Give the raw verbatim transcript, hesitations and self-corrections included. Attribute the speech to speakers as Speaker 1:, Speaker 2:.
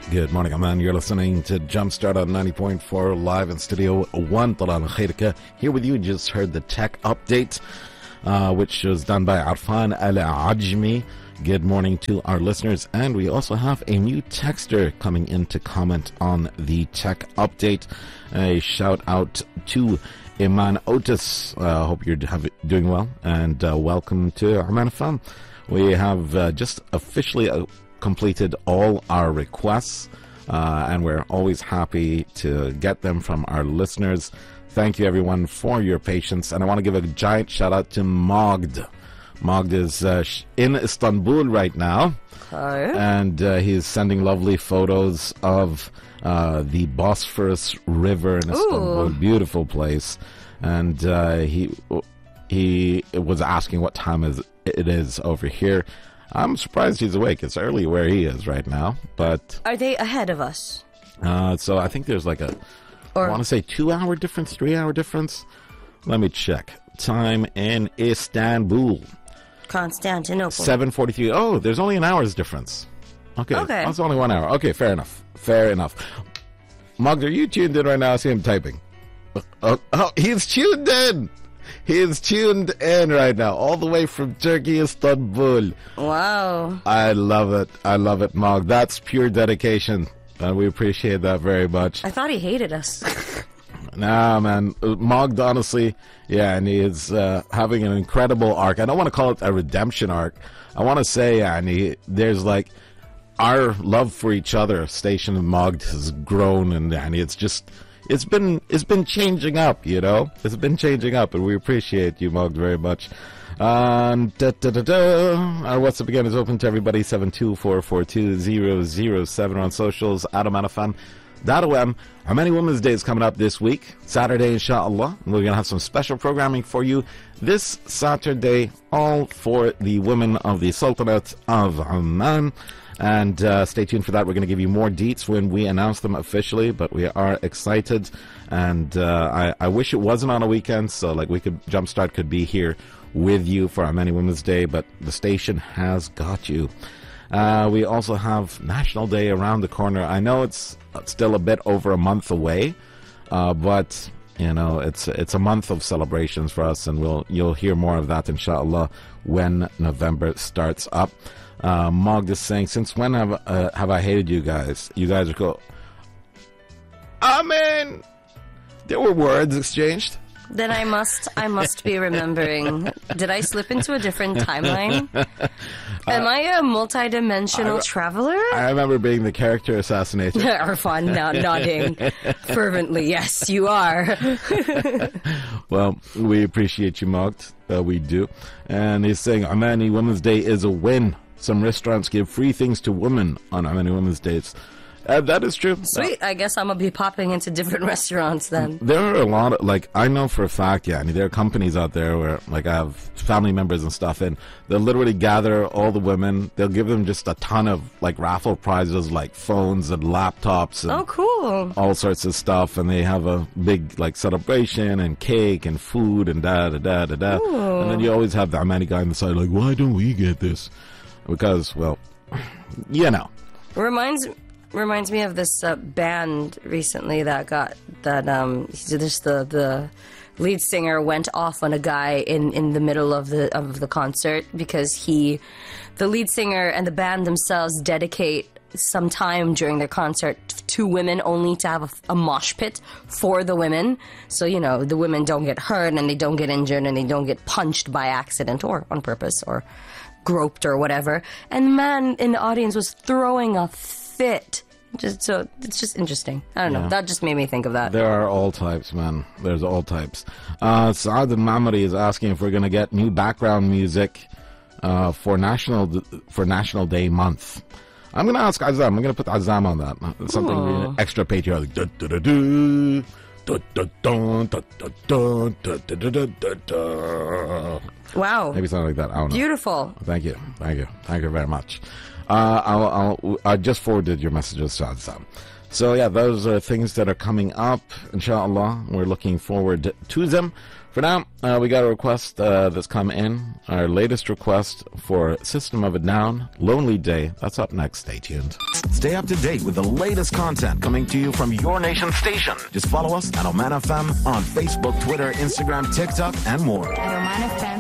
Speaker 1: Good morning, Aman. You're listening to Jumpstart on ninety point four live in Studio one. Talan Khairka here with you. Just heard the tech update, uh, which was done by Arfan Al-Ajmi. Good morning to our listeners. And we also have a new texter coming in to comment on the tech update. A shout out to Iman Otis. I uh, hope you're have, doing well. And uh, welcome to Oman F M. We have uh, just officially uh, completed all our requests, uh, and we're always happy to get them from our listeners. Thank you, everyone, for your patience. And I want to give a giant shout out to Mogd. Mogd is uh, in Istanbul right now.
Speaker 2: Hi.
Speaker 1: And uh, he's sending lovely photos of uh, the Bosphorus River in Istanbul.
Speaker 2: Ooh.
Speaker 1: Beautiful place. And uh, he he was asking what time is it is over here. I'm surprised he's awake. It's early where he is right now, but
Speaker 2: Are they ahead of us?
Speaker 1: uh, so I think there's like a,
Speaker 2: Or
Speaker 1: I want to say two-hour difference, three-hour difference. Let me check. Time in Istanbul,
Speaker 2: Constantinople?
Speaker 1: seven forty-three. Oh, there's only an hour's difference. Okay,
Speaker 2: Okay.
Speaker 1: that's only one hour. Okay, fair enough. Fair enough. Mogd, are you tuned in right now? I see him typing. Oh, oh, he's tuned in. He is tuned in right now, all the way from Turkey, Istanbul.
Speaker 2: Wow.
Speaker 1: I love it. I love it, Mogd. That's pure dedication, and we appreciate that very much.
Speaker 2: I thought he hated us.
Speaker 1: Nah, man. Mogd, honestly, yeah, and he is uh, having an incredible arc. I don't want to call it a redemption arc. I want to say, and he, there's like our love for each other. Station and Mogd has grown, and, and it's just. It's been it's been changing up, you know. It's been changing up, and we appreciate you, Mogd, very much. Um, da, da, da, da. Our WhatsApp again is open to everybody. seven two four four two zero zero seven on socials. Adam Anafan. Dadawam. How many Women's Day is coming up this week? Saturday, inshallah. We're gonna have some special programming for you this Saturday, all for the women of the Sultanate of Oman. And uh, stay tuned for that. We're going to give you more deets when we announce them officially, but we are excited. And uh, I, I wish it wasn't on a weekend, so like we could, Jumpstart could be here with you for our Many Women's Day, but the station has got you. Uh, we also have National Day around the corner. I know it's still a bit over a month away, uh, but you know it's it's a month of celebrations for us, and we'll you'll hear more of that inshallah when November starts up. Uh, Mogd is saying, since when have uh, have I hated you guys? You guys are cool. I mean, there were words exchanged.
Speaker 2: Then I must I must be remembering. Did I slip into a different timeline? Am I a multidimensional
Speaker 1: I-
Speaker 2: traveler?
Speaker 1: I remember being the character assassinator.
Speaker 2: Arfan now nodding fervently. Yes, you are.
Speaker 1: Well, we appreciate you, Mogd. Uh, we do. And he's saying, Omani Women's Day is a win. Some restaurants give free things to women on Omani Women's Days. Uh, that is true.
Speaker 2: Sweet. I guess I'm going to be popping into different restaurants then.
Speaker 1: There are a lot of, like, I know for a fact, yeah, I mean, there are companies out there where, like, I have family members and stuff, and they'll literally gather all the women. They'll give them just a ton of, like, raffle prizes, like phones and laptops and
Speaker 2: Oh, cool.
Speaker 1: all sorts of stuff, and they have a big, like, celebration and cake and food and da da da da da.
Speaker 2: Ooh.
Speaker 1: And then you always have the Omani guy on the side, like, why don't we get this? Because, well, you know.
Speaker 2: Reminds reminds me of this uh, band recently that got that um just the the lead singer went off on a guy in in the middle of the of the concert because he the lead singer and the band themselves dedicate some time during their concert to women only to have a, a mosh pit for the women, so you know the women don't get hurt and they don't get injured and they don't get punched by accident or on purpose or groped or whatever. And the man in the audience was throwing a fit. Just so it's just interesting. I don't know.
Speaker 1: Yeah.
Speaker 2: That just made me think of that.
Speaker 1: There are all types, man. There's all types. Uh, Saad al-Mamari is asking if we're going to get new background music uh, for National for National Day month. I'm going to ask Azam. I'm going to put Azam on that. It's something
Speaker 2: Oh.
Speaker 1: extra patriotic. Du- du- du- du. Du- du- dun, du- du- dun, du- du- du- du- du- du.
Speaker 2: Wow.
Speaker 1: Maybe something like that. I don't know.
Speaker 2: Beautiful.
Speaker 1: Thank you. Thank you. Thank you very much. Uh, I'll, I'll, I just forwarded your messages to Azam. So yeah, those are things that are coming up, inshallah. We're looking forward to them. For now, uh, we got a request uh, that's come in. Our latest request for System of a Down, Lonely Day. That's up next. Stay tuned.
Speaker 3: Stay up to date with the latest content coming to you from your nation station. Just follow us at Oman F M on Facebook, Twitter, Instagram, TikTok, and more.
Speaker 4: At Oman F M.